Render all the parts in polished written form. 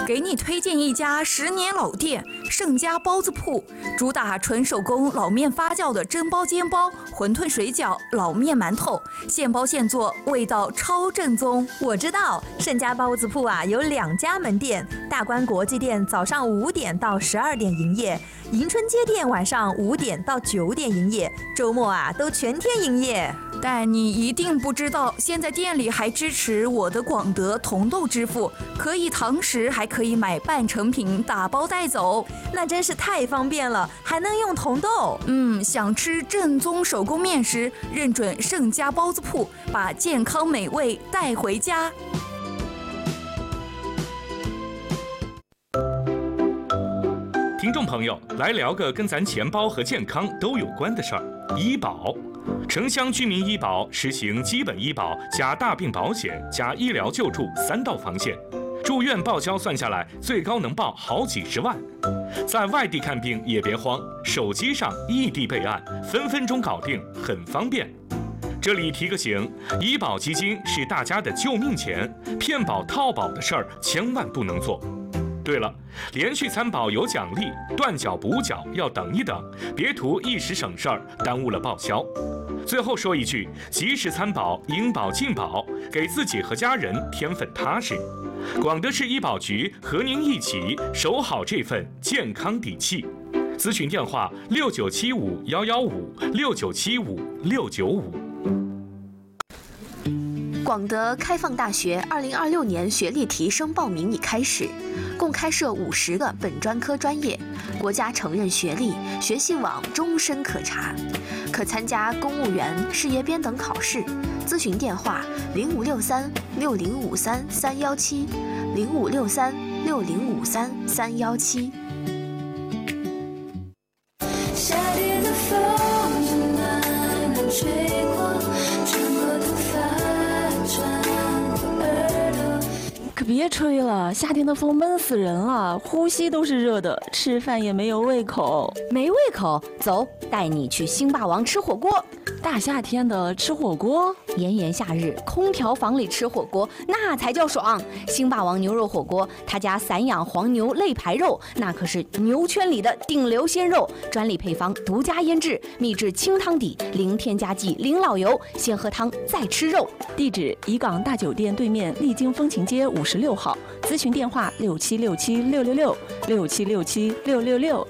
给你推荐一家10年老店盛家包子铺，主打纯手工老面发酵的蒸包、煎包、馄饨、水饺、老面、馒头，现包现做，味道超正宗。 我知道盛家包子铺啊，有2家门店，大观国际店早上5点到12点营业，迎春街店晚上5点到9点营业，周末啊都全天营业。 但你一定不知道，现在店里还支持我的广德同豆支付，可以堂食，还可以买半成品打包带走， 那真是太方便了，还能用同豆。 想吃正宗手工面食，认准盛家包子铺，把健康美味带回家。 听众朋友，来聊个跟咱钱包和健康都有关的事儿——医保。城乡居民医保实行基本医保加大病保险加医疗救助3道防线，住院报销算下来最高能报好几十万。在外地看病也别慌，手机上异地备案，分分钟搞定，很方便。这里提个醒，医保基金是大家的救命钱，骗保套保的事儿千万不能做。对了，连续参保有奖励，断缴补缴要等一等，别图一时省事儿，耽误了报销。最后说一句，及时参保，应保尽保，给自己和家人添份踏实。广德市医保局和您一起守好这份健康底气。咨询电话69751156975695。 广德开放大学2026年学历提升报名已开始，共开设50个本专科专业，国家承认学历，学习网终身可查，可参加公务员、事业编等考试。咨询电话05636053-317，05636053-317。 夏天的风慢慢吹过，穿过头发，穿过耳朵。 可别吹了，夏天的风闷死人了，呼吸都是热的，吃饭也没有胃口。 没胃口，走，带你去星霸王吃火锅。 大夏天的吃火锅， 炎炎夏日，空调房里吃火锅那才叫爽。星霸王牛肉火锅，他家散养黄牛肋排肉，那可是牛圈里的顶流鲜肉，专利配方，独家腌制，秘制清汤底，零添加剂，零老油，先喝汤再吃肉。 地址：怡港大酒店对面丽晶风情街56号，咨询电话6767666667676666。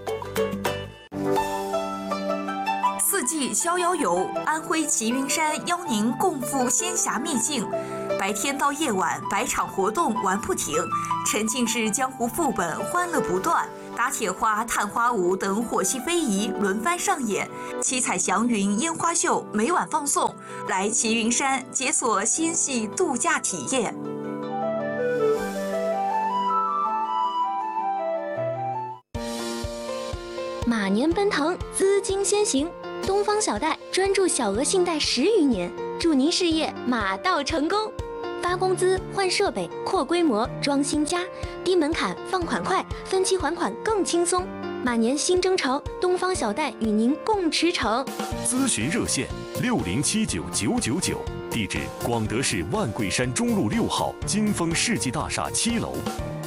四季逍遥游，安徽齐云山邀您共赴仙侠秘境，白天到夜晚百场活动玩不停，沉浸式江湖副本欢乐不断，打铁花、探花舞等火系非遗轮番上演，七彩祥云烟花秀每晚放送，来齐云山解锁仙系度假体验。 马年奔腾，资金先行。东方小贷专注小额信贷10余年，祝您事业马到成功。发工资、换设备、扩规模、装新家，低门槛，放款快，分期还款更轻松。马年新征程，东方小贷与您共驰骋。 咨询热线6079999，地址：广德市万桂山中路6号金丰世纪大厦7楼。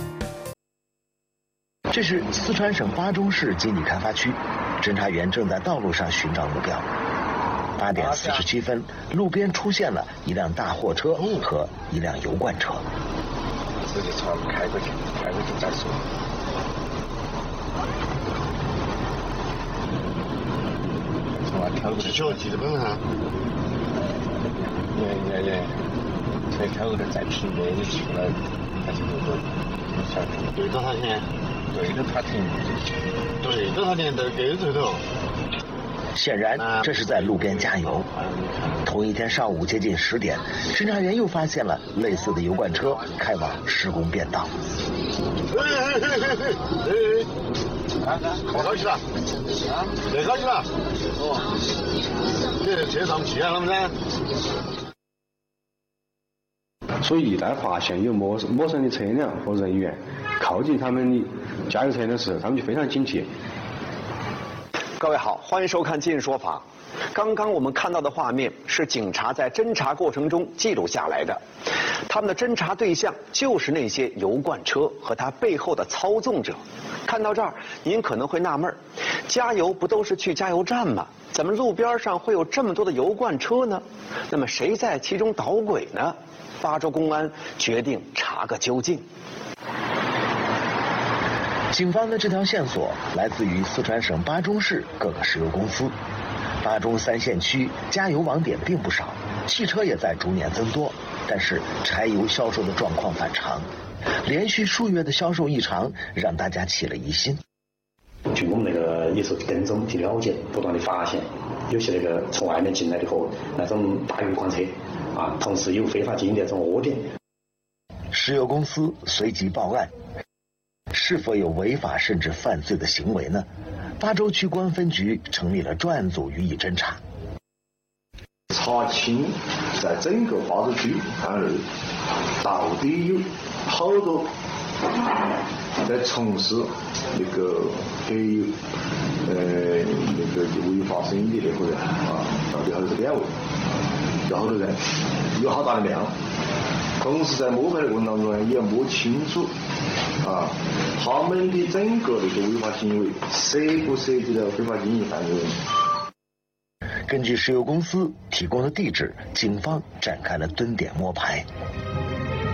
这是四川省巴中市经济开发区，侦查员正在道路上寻找目标。8点47分，路边出现了一辆大货车和一辆油罐车。 直接朝开过去再说。从那跳过去，记得本哈。耶，才跳过来再平的，你出来还是对着他停，对着他停，对着他停都给这头。 显然，这是在路边加油。同一天上午接近10点，侦查员又发现了类似的油罐车开往施工便道。 我高兴了，别高兴了。这车上不去啊，他们噻。 所以一旦发现有陌生的车辆和人员靠近他们的加油车的时候，他们就非常警惕。 各位好，欢迎收看《今日说法》。刚刚我们看到的画面是警察在侦查过程中记录下来的，他们的侦查对象就是那些油罐车和它背后的操纵者。看到这儿，您可能会纳闷，加油不都是去加油站吗？怎么路边上会有这么多的油罐车呢？那么谁在其中捣鬼呢？巴州公安决定查个究竟。 警方的这条线索来自于四川省巴中市各个石油公司。巴中3县区加油网点并不少，汽车也在逐年增多，但是柴油销售的状况反常，连续数月的销售异常让大家起了疑心。 据我们那个也是跟踪去了解，不断的发现有些那个从外面进来的货那种大油罐车啊，同时有非法经营的这种窝点。 石油公司随即报案，是否有违法甚至犯罪的行为呢？巴州区公安分局成立了专案组予以侦查。 查清在整个巴州区范围到底有好多在从事那个给油那个违法生意的那个人啊，到底好多个单位，有好多人，有好大的量。同时在摸排的过程当中呢，也要摸清楚啊，他们的整个那个违法行为涉不涉及到非法经营犯罪。 根据石油公司提供的地址，警方展开了蹲点摸排。